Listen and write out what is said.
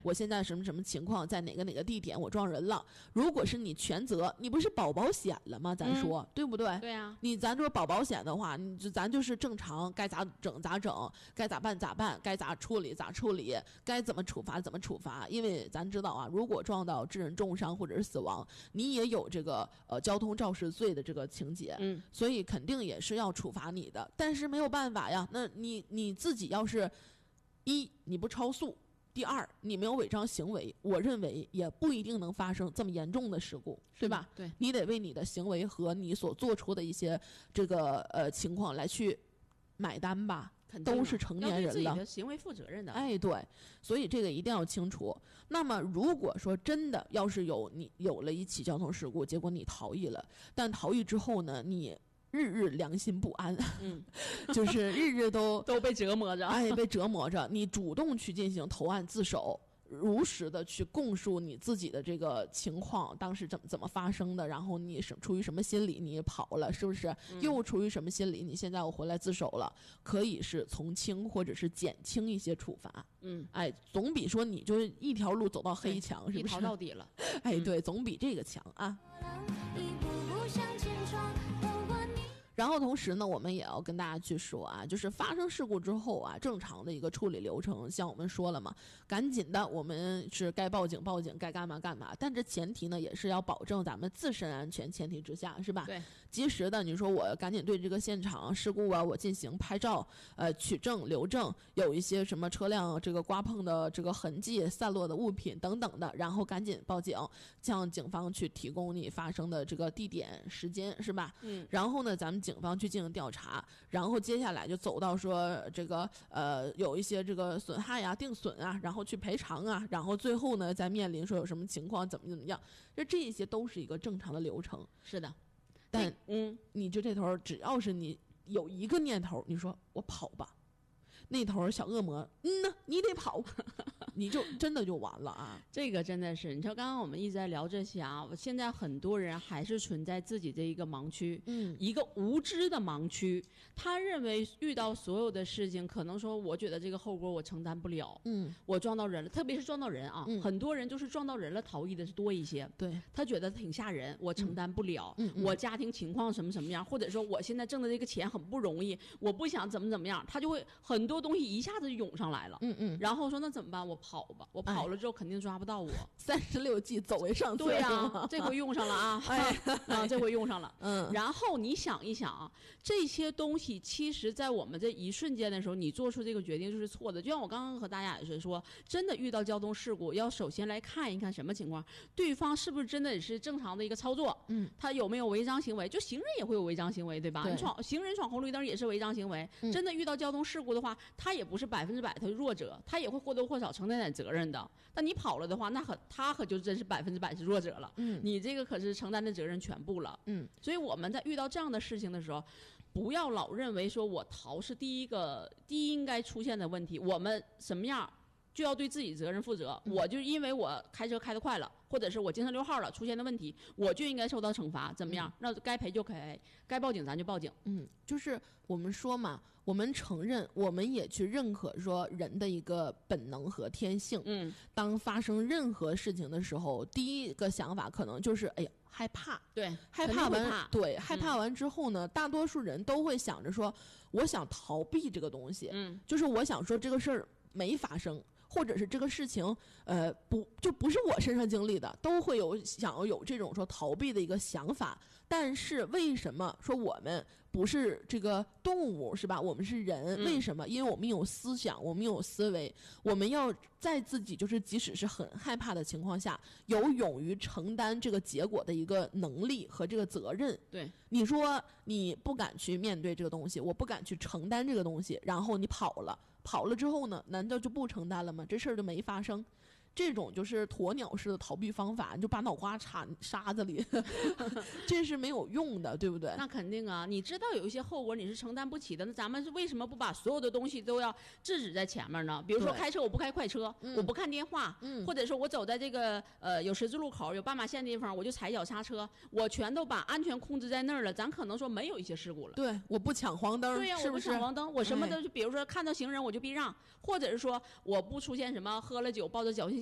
我现在什么什么情况，在哪个地点我撞人了。如果是你全责，你不是保险了吗？咱说、对不对？ 对啊， 咱说保险的话，咱就是正常，该咋整咋整，该咋办咋办，该咋处理咋处理，该怎么处罚怎么处罚。因为咱知道啊，如果撞到致人重伤或者是死亡，你也有这个交通肇事罪的这个情节，所以肯定也是要处罚你的。但是没有办法呀，那你自己要是你不超速。第二，你没有违章行为，我认为也不一定能发生这么严重的事故，对吧？ 对， 你得为你的行为和你所做出的一些这个情况来去买单吧，都是成年人了， 要对自己的行为负责任的。 哎，对，所以这个一定要清楚。那么，如果说真的要是你有了一起交通事故，结果你逃逸了，但逃逸之后呢，你日日良心不安，就是日日都被折磨着， 被折磨着。你主动去进行投案自首，如实的去供述你自己的这个情况，当时怎么发生的，然后你出于什么心理你跑了，是不是？又出于什么心理？你现在我回来自首了，可以是从轻或者是减轻一些处罚。总比说你就一条路走到黑强，是不是？ 一逃到底了。 对，总比这个强啊。然后同时呢，我们也要跟大家去说啊，就是发生事故之后啊，正常的一个处理流程，像我们说了嘛，赶紧的，我们是该报警报警，该干嘛干嘛。但这前提呢，也是要保证咱们自身安全前提之下，是吧？ 对， 及时的，你说我赶紧对这个现场事故啊，我进行拍照，取证留证，有一些什么车辆这个刮碰的这个痕迹、散落的物品等等的，然后赶紧报警，向警方去提供你发生的这个地点、时间，是吧？然后呢，咱们警方去进行调查，然后接下来就走到说这个有一些这个损害啊、定损啊，然后去赔偿啊，然后最后呢再面临说有什么情况怎么样，这些都是一个正常的流程。 是的， 但你就这头，只要是你有一个念头，你说我跑吧，那头小恶魔你得跑你就真的就完了啊。 这个真的是，你说刚刚我们一直在聊这些啊，现在很多人还是存在自己的一个盲区，一个无知的盲区。他认为遇到所有的事情，可能说我觉得这个后果我承担不了，我撞到人了，特别是撞到人啊，很多人就是撞到人了逃逸的是多一些， 对， 他觉得挺吓人，我承担不了，我家庭情况什么样，或者说我现在挣的这个钱很不容易，我不想怎么样，他就会很多东西一下子就涌上来了，然后说那怎么办？我跑吧，我跑了之后肯定抓不到我。 36计走为上策。 对啊，这回用上了啊，这回用上了。然后你想一想啊，这些东西其实在我们这一瞬间的时候，你做出这个决定就是错的。就像我刚刚和大家也是说，真的遇到交通事故，要首先来看一看什么情况，对方是不是真的是正常的一个操作，他有没有违章行为？就行人也会有违章行为，对吧？行人闯红绿灯也是违章行为。真的遇到交通事故的话，他也不是100%的弱者，他也会或多或少承担点责任的。但你跑了的话，那他可就真是100%是弱者了。你这个可是承担的责任全部了。所以我们在遇到这样的事情的时候，不要老认为说我逃是第一应该出现的问题，我们什么样就要对自己责任负责。我就因为我开车开得快了，或者是我精神6号了，出现的问题，我就应该受到惩罚，怎么样？那该赔就赔，该报警咱就报警。 就是我们说嘛，我们承认，我们也去认可说人的一个本能和天性。当发生任何事情的时候，第一个想法可能就是哎呀害怕。 对， 害怕完之后呢，大多数人都会想着说，我想逃避这个东西。就是我想说这个事儿没发生，或者是这个事情不是我身上经历的，都会想要有这种说逃避的一个想法。但是为什么说我们不是这个动物，是吧？我们是人，为什么？因为我们有思想，我们有思维，我们要在自己就是即使是很害怕的情况下，有勇于承担这个结果的一个能力和这个责任。 对， 你说你不敢去面对这个东西，我不敢去承担这个东西，然后你跑了之后呢，难道就不承担了吗？这事儿就没发生。这种就是鸵鸟式的逃避方法，你就把脑瓜插沙子里这是没有用的，对不对？ 那肯定啊，你知道有一些后果你是承担不起的，那咱们是为什么不把所有的东西都要制止在前面呢？比如说开车我不开快车，我不看电话，或者说我走在这个有十字路口有斑马线的地方，我就踩脚刹车，我全都把安全控制在那儿了，咱可能说没有一些事故了。 对，我不抢黄灯， 对呀， 是不是？ 我不抢黄灯，我什么都比如说看到行人我就避让，或者是说我不出现什么喝了酒抱着侥幸